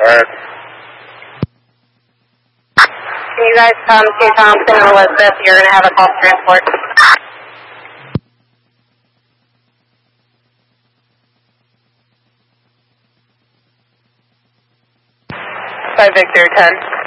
Alright. Can you guys come to Thompson and Elizabeth? You're going to have a call for transport. 5 Victor 10.